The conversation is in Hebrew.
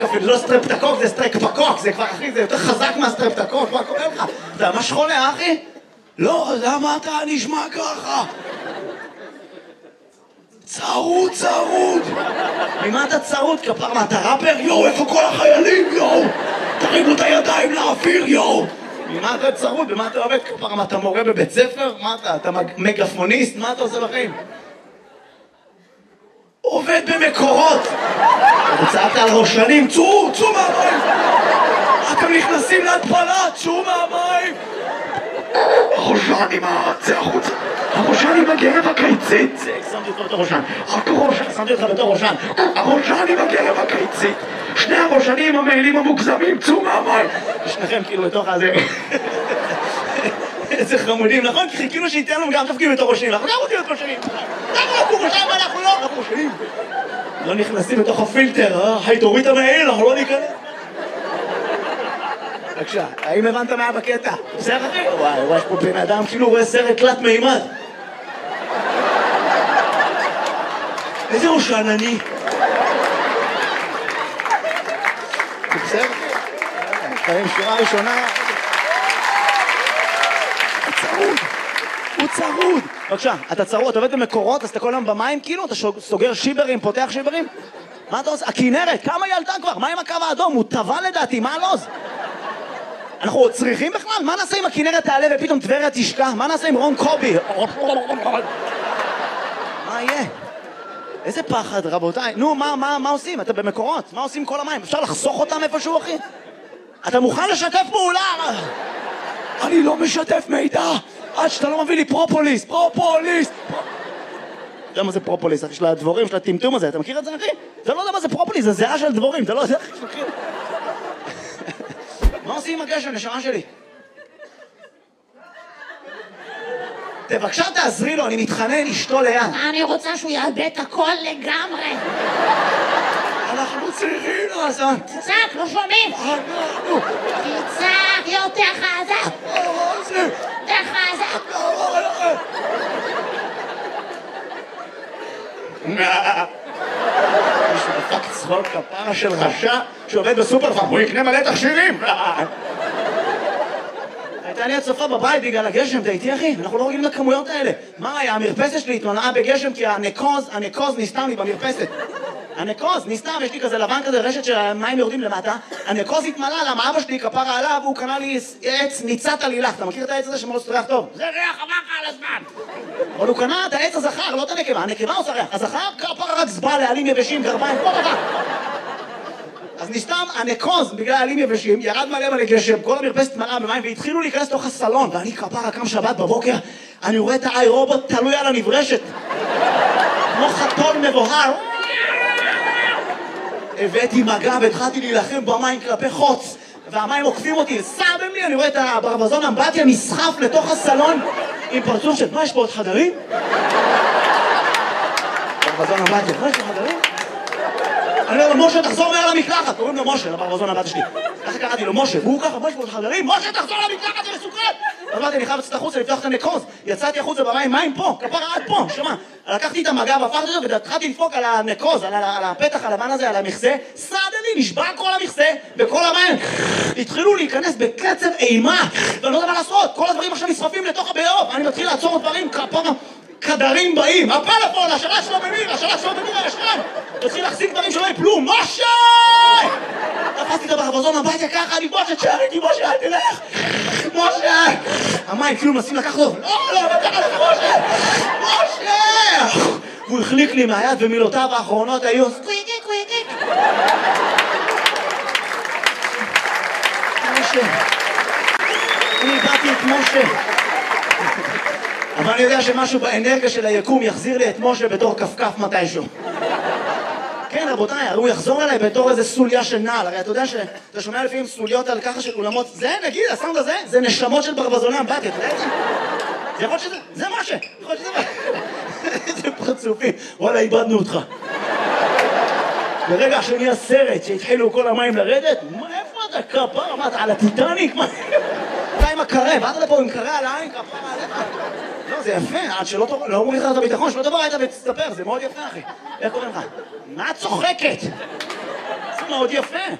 אפילו לא סטרפטקוק, זה סטרקפקוק, זה כבר, אחי, זה יותר חזק מהסטרפטקוק, מה קורה לך? אתה ממש חולה, אחי? לא, למה אתה נשמע ככה? צרוד. ממה אתה צרוד? כפר, מה, אתה ראפר? יואו, איפה כל החיילים? יואו! תרימו את הידיים לאוויר, יואו! ממה אתה צרוד? במה אתה עובד? כפר, מה, אתה מורה בבית ספר? מה אתה? אתה מגפוניסט? מה אתה עושה בחיים? עובד במקורות! צעקת על ראשנים, צאו מהמים! אתם נכנסים להתפלה, צאו מהמים! הראשנים, צא החוצה! הראשנים בגרב הקיצית! שמתי אותך בתור ראשן! שמתי אותך בתור ראשן! הראשנים בגרב הקיצית! שני הראשנים המעילים המוגזמים, צאו מהמים! ושניכם כאילו בתוך הזה... איזה חמודים, נכון? כי חיכינו שייתן לנו גם תפקיד בתור ראשנים, אנחנו גם רוצים להיות ראשנים! אנחנו לא ראשנים! לא נכנסים בתוך הפילטר, היי, תוריד את המעיל, אנחנו לא ניכנס! בבקשה, האם הבנת מה בקטע? בסדר אחי? וואי, יש פה בן אדם כאילו רואה סרט תלת מימד. איזה ראשן אני? בסדר אחי? שורה ראשונה... הוא צרוד. בבקשה, אתה צרוד, אתה עובד במקורות, אז אתה כל היום במים כאילו? אתה סוגר שיברים, פותח שיברים? מה אתה עושה? הכינרת, כמה היא עלתה כבר? מה עם הקו האדום? הוא טבע לדעתי, מה הלוז? אנחנו צריכים בכלל? מה נעשה אם הכינרת תעלה ופתאום טבריה תשקע? מה נעשה עם רון קובי? מה יהיה? איזה פחד, רבותיי. נו, מה עושים? אתה במקורות. מה עושים כל המים? אפשר לחסוך אותם איפשהו, אחי? אתה מוכן לשתף פעולה? אני לא משתף מידע עד שאתה לא מביא לי פרופוליס. אתה יודע מה זה פרופוליס, אחי? של הדבורים, של הטמטום הזה. אתה מכיר את זה, אחי? אתה לא יודע מה זה פרופוליס, זה זהה של דבורים. אתה לא יודע, אחי, מכיר? מה עושים עם הגשם, נשמה שלי? בבקשה תעזרי לו, אני מתחנן, אשתו ליד. אני רוצה שהוא יאבד את הכל לגמרי. אנחנו צריכים לעשות. תצעק, לא שומעים. תצעק יותר חזק. יותר חזק. מישהו דפק צחוק כפרה של רשע שעובד בסופר פארם, הוא יקנה מלא תכשירים. הייתה לי הצופה בבית בגלל הגשם, אתה איתי אחי? אנחנו לא רגילים לכמויות האלה. מה היה? המרפסת שלי התמלאה בגשם כי הנקוז נסתם לי במרפסת. הנקוז נסתם, יש לי כזה לבן כזה, רשת של המים יורדים למטה. הנקוז התמלא, למה אבא שלי כפרה עליו, הוא קנה לי עץ ניצת עלילך. אתה מכיר את העץ הזה שמאוד ריח טוב? זה ריח עבר על הזמן. אבל הוא קנה את העץ הזכר, לא את הנקבה. הנקבה עושה ריח. הזכר כפרה רק זבלה, עלים יבשים, גרביים, כל דבר. אז נסתם הנקוז בגלל עלים יבשים, ירד מלא גשם, כל המרפסת מלאה במים והתחילו להיכנס לתוך הסלון ואני כפרה קם שבת בבוקר, אני רואה את האי רובוט תלוי על הנברשת כמו חתול מבוהר. הבאתי מגע והתחלתי להילחם במים כלפי חוץ והמים עוקפים אותי, סתם לי, אני רואה את הברווזון אמבטיה נסחף לתוך הסלון עם פרצוף של מה יש פה עוד חדרים? ברווזון אמבטיה, מה יש פה חדרים? אני אומר לו, משה, תחזור מעל המקלחת. קוראים לו משה, לברווזון הבת שלי. ככה קראתי לו, משה, והוא ככה, משה, חברים, משה, תחזור למקלחת, זה מסוכן! אמרתי, אני חייב לצאת החוצה, לפתוח את הנקוז. יצאתי החוצה במים, מים פה, כפרה עד פה, שמע. לקחתי את המגע והפכתי אותו, והתחלתי לדפוק על הנקוז, על הפתח הלבן הזה, על המכסה. סעד לי, נשבר כל המכסה, וכל המים התחילו להיכנס בקצב אימה, ואני לא יודע מה לעשות. כל הדברים עכשיו נשרפים לתוך הבאוב. אני מתחיל לעצור דברים, כפרה כדרים באים, הפלאפון, השלט שלו במיר, הישן. תתחיל להחזיק דברים שלא יפלו, משה! תפסתי את הברווזון הביתה ככה, אני משה, תשאר איתי, משה, אל תלך! משה! המים כאילו מנסים לקחת אותו, לא, ככה לך, משה! משה! הוא החליק לי מהיד ומילותיו האחרונות היו סקוויקיק. משה! אני איבדתי את משה! אבל אני יודע שמשהו באנרגיה של היקום יחזיר לי את משה בתור כפכף מתישהו. כן, רבותיי, הוא יחזור אליי בתור איזה סוליה של נעל. הרי אתה יודע שאתה שומע לפעמים סוליות על ככה של אולמות. זה, נגיד, הסאונד הזה, זה נשמות של ברווזוני אמבטיה, אתה יודע את זה? זה יכול שזה, זה משה, יכול שזה איזה פרצופים, וואלה, איבדנו אותך. ברגע שנהיה סרט שהתחילו כל המים לרדת, איפה אתה כפר? מה, אתה על הטיטניק? אתה עם הקרה, באת לפה עם קרה על העין, כפר עליך. לא, זה יפה, עד שלא אומרים לך את הביטחון, שלא תבוא היית ותסתפר, זה מאוד יפה, אחי. איך קוראים לך? מה את צוחקת? מאוד יפה.